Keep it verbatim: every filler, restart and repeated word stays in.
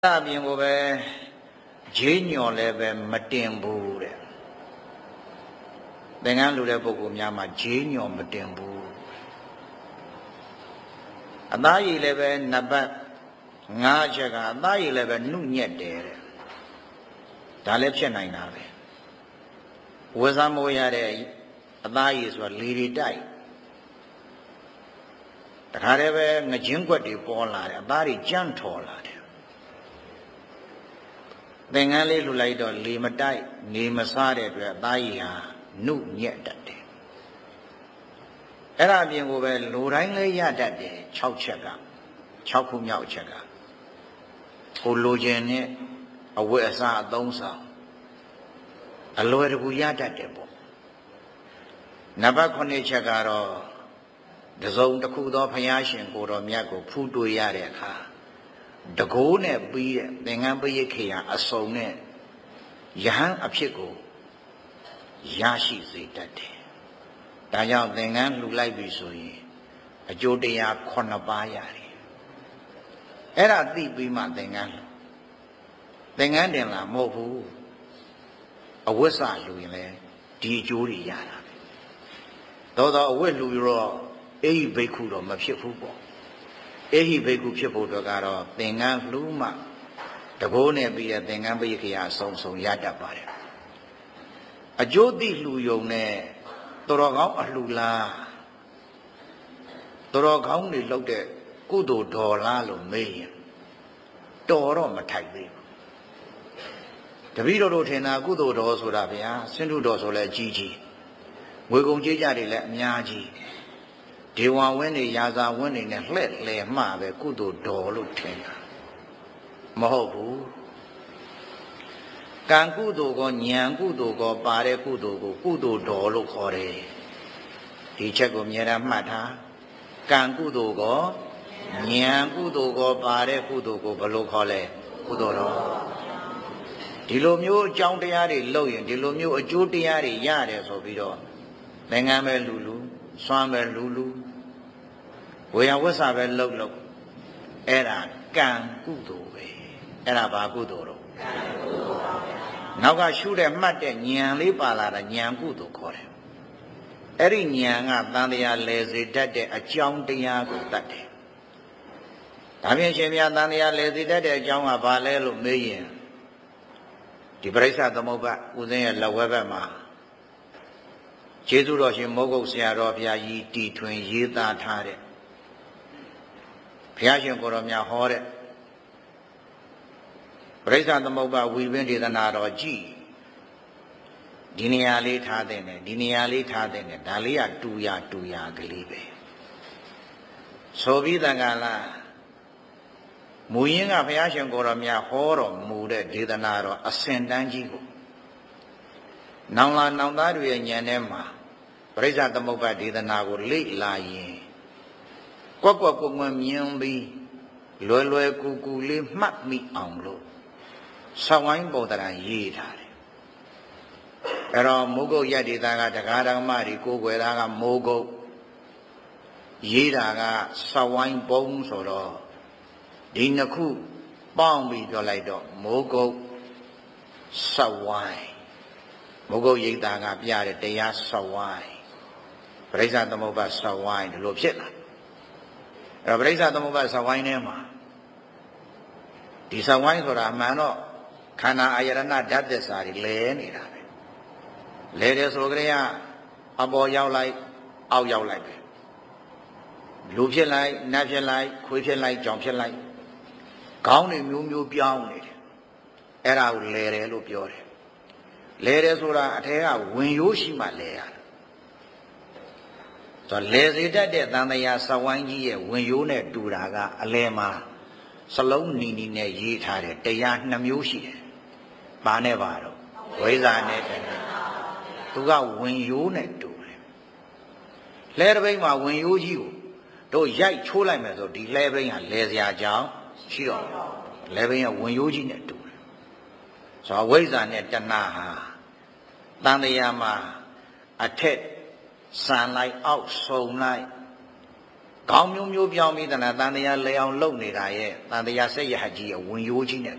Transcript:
အပြင်ကိုပဲဂျင်းညော်လည်းပဲမတင်ဘူးတဲ့သင်္ကန်းလူတဲ့ပုဂ္ဂိုလ်များမှာဂျင်းညော်မတင်ဘူးအသားရည်လည်းပဲနံပါတ်ငါးချက်ကအသားရည်လည်းပဲနှုတ်ညက်တယ်တဲ့ဒါလည်းဖြစ်နိုင်တာပဲဝေစားမိုးရတဲ့အသားရည်ဆိုတာလေတွေတိုက်တခါတည်းပဲငကျင်းကွက်တွေပေါ်လာတယ်အသားတွေကြမ်းထော်လာတယ်သင်္ကန်းလေးလှူလိုက်တော့လေမတိုက်နေမစားတဲ့အတွက်အသားရည်ဟာနှုတ်ညက်တတ်တယ်အဲ့ဒါအပြင်ကိုပဲလူတိုင်းလည်းရတတ်တယ်၆ချက်က၆ခုမြောက်ချက်ကကိုလိုချင်တဲ့အဝတ်အစားအသုံးဆောင်အလွယ်တကူရတတ်တယ်ပေါ့နံပါတ်ခုနှစ်ချက်ကတော့တစုံတစ်ခုသောဘုရားရှင်ကိုတော်မြတ်ကိုဖူးတွေ့ရတဲ့အခါတကိုးနဲ့ပြီးတဲ့သင်္ကန်းပရိခေယအစုံနဲ့ယဟန်အဖြစ်ကိုရရှိစေတတ်တယ်။ဒါကြောင့်သင်္ကန်းလှူလိုက်ပြီဆိုရင်အကျိုးတရားခုနှစ်ပါးရတယ်။အဲ့ဒါသိပြီးမှသင်္ကန်းလှူသင်္ကန်းတင်လာမဟုတ်ဘူးအဝတ်စလှူရင်လည်းဒီအကျိုးတွေရတာပဲ။သို့သောအဝတ်လှူရောအေဟိဘိက္ခုတော့မဖြစ်ဘူးပေါ့အေဟိဘိက္ခုဖြစ်ဖို့အတွက်ကတော့သင်္ကန်းလှူမှတကိုးနဲ့ပြီးတဲ့သင်္ကန်းပရိက္ခယအဆုံးဆုံးရတတ်ပါတယ်အကျိုးသိလှူယုံနဲ့တော်ကောင်းအလှူလားတော်ကောင်းတွေလောက်တဲ့ကုသိုလ်တော်လားလို့မေးရင်တော်တော့မထိုက်သေးဘူးတပည့်တော်တို့ထင်တာကုသိုလ်တော်ဆိုတာဗျာဆင်းထုတော်ဆိုလဲအကြီးကြီးငွေကုန်ကြေးကြတွေလည်းအများကြီးဒေဝဝင်းတွေရာဇာဝင်းတွေနဲ့လှည့်လည်မှပဲကုသိုလ်တော်လို့ထင်တာမဟုတ်ဘူးကံကုသိုလ်ကောဉာဏ်ကုသိုလ်ကောပါတဲ့ကုသိုလ်ကိုကုသိုလ်တော်လို့ခေါ်တယ်ဒီချက်ကိုအမြဲတမ်းမှတ်ထားကံကုသိုလ်ကောဉာဏ်ကုသိုလ်ကောပါတဲ့ကုသိုလ်ကိုဘယ်လိုခေါ်လဲကုသိုလ်တော်ဒီလိုမျိုးအကြောင်းတရားတွေလုပ်ရင်ဒီလိုမျိုးအကျိုးတရားတွေရတယ်ဆိုပြီးတော့သင်္ကန်းပဲလူလူစွမ်းပဲလူလူဝေယဝဆပဲလှုပ်လှုပ်အဲ့ဒါကံကုသိုလ်ပဲအဲ့ဒါဘာကုသိုလ်တော့ကံကုသိုလ်ပါဗျာနောက်ကရှုတဲ့မှတ်တဲ့ဉာဏ်လေးပါလာတာဉာဏ်ကုသိုလ်ခေါ်တယ်အဲ့ဒီဉာဏ်ကတန်တရားလဲစေတတ်တဲ့အကြောင်းတရားကိုတတ်တယ်ဒါဖြင့်ရှင်မြတ်တန်တရားလဲစေတတ်တဲ့အကြောင်းကဘာလဲလို့မေးရင်ဒီပရိစ္ဆသမုပ္ပါဦးဇင်းရဲ့လက်ဝဲဘက်မှာကျေးဇူးတော်ရှင်မောဂုတ်ဆရာတော်ဘုရားကြီးတီထွင်ရေးသားထားတဲ့ဘုရားရှင်ကိုယ်တော်မြတ်ဟောတဲ့ပရိစ္ဆသမုပ္ပါဝိပင်းဒေသနာတော်ကြည်ဒီနေရာလေးထားတဲ့နဲ့ဒီနေရာလေးထားတဲ့နဲ့ဒါလေးကတူရတူရကလေးပဲဆိုပြီးတန်ခါလားမူရင်းကဘုရားရှင်ကိုယ်တော်မြတ်ဟောတော်မူတဲ့ဒေသနာတော်အစဉ်တန်းကြီးကိုနောင်လာနောင်သားတွေရဲ့ဉာဏ်ထဲမှာပရိစ္ဆသမုပ္ပါဒေသနာကိုလေ့လာရင်ကွက်ကွက်ကွက်ကွက်မြင်ပြီးလွယ်လွယ်ကူကူလေးမှတ်မိအောင်လို့ဆောင်းဝိုင်းပေါ်တရံရေးထားတယ်အဲ့တော့မိုးကုတ်ရဒေသကတရားဓမ္မတွေကိုယ်ွယ်သားကမိုးကုတ်ရေးတာကဆောင်းဝိုင်းပုံဆိုတော့ဒီနှစ်ခုပေါင်းပြီးပြောလိုက်တော့မိုးကုတ်ဆောင်းဝိုင်းမုဂုတ်ရိပ်သာကပြတဲ့တရားဆောင်းဝိုင်းပရိစ္ဆသမုပ္ပါဆောင်းဝိုင်းဒီလိုဖြစ်လာအဲ့တော့ပရိစ္ဆသမုပ္ပါဆောင်းဝိုင်းထဲမှာဒီဆောင်းဝိုင်းဆိုတာအမှန်တော့ခန္ဓာအာယရဏဓာတ်သစ္စာတွေလဲနေတာပဲလဲတယ်ဆိုကြတဲ့အပေါ်ရောက်လိုက်အောက်ရောက်လိုက်ပဲလူဖြစ်လိုက်နတ်ဖြစ်လိုက်ခွေးဖြစ်လိုက်ကြောင်ဖြစ်လိုက်ခေါင်းတွေမျိုးမျိုးပြောင်းနေတယ်အဲ့ဒါကိုလဲတယ်လို့ပြောတယ်လဲတယ်ဆိုတာအထဲကဝင်ရိုးရှိမှလဲရတယ်ဆိုတော့လဲစေတတ်တဲ့သံဃာစဝိုင်းကြီးရဲ့ဝင်ရိုးနဲ့တူတာကအလဲမှာစလုံးနီနီနဲ့ရေးထားတဲ့တရားနှစ်မျိုးရှိတယ်။ဘာနဲ့ပါတော့ဝိဇ္ဇာနဲ့တရားသူကဝင်ရိုးနဲ့တူတယ်။လဲတစ်ပိမှာဝင်ရိုးကြီးကိုတို့ရိုက်ချိုးလိုက်မယ်ဆိုဒီလဲပိကလဲစရာကြောင်းရှိတော့လဲပိကဝင်ရိုးကြီးနဲ့တူတယ်။ဆိုတော့ဝိဇ္ဇာနဲ့တဏှာဟာတန်တရားမှာအထက်ဆန်လိုက်အောက်ဆုံလိုက်ခေါင်းမျိုးမျိုးပြောင်းပြီးတနာတန်တရားလဲအောင်လုပ်နေတာရဲ့တန်တရားဆက်ရဟကြီးရဲ့ဝင်ရိုးကြီးနဲ့